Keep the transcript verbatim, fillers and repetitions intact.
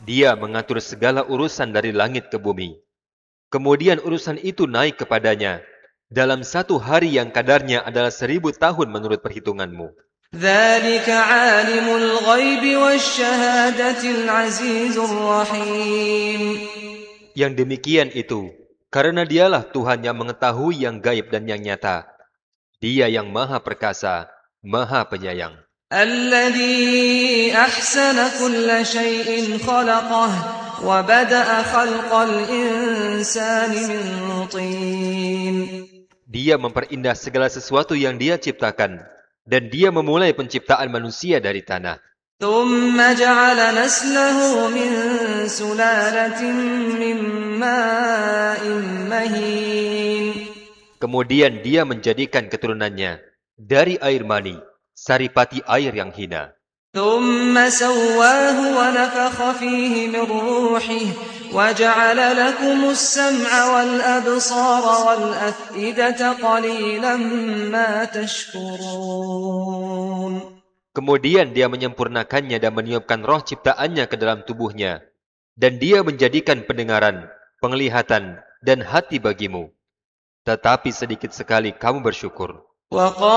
Dia mengatur segala urusan dari langit ke bumi. Kemudian urusan itu naik kepadanya dalam satu hari yang kadarnya adalah seribu tahun menurut perhitunganmu. ذلك عالم الغيب والشهادة العزيز الرحيم. Yang demikian itu, karena dialah Tuhan yang mengetahui yang gaib dan yang nyata. Dia yang maha perkasa, maha penyayang. الذي أحسن كل شيء خلقه وبدأ خلق الإنسان من طين. Dia memperindah segala sesuatu yang dia ciptakan, dan dia memulai penciptaan manusia dari tanah. ثم جعل نسله من سلالة من ماء مهين. Kemudian dia menjadikan keturunannya dari air mani, saripati air yang hina. ثم سواه ونفخ فيه من روحه وجعل لكم السمع والأبصار والأفئدة قليلا ما تشكرون. Kemudian dia menyempurnakannya dan meniupkan roh ciptaannya ke dalam tubuhnya. Dan dia menjadikan pendengaran, penglihatan, dan hati bagimu. Tetapi sedikit sekali kamu bersyukur.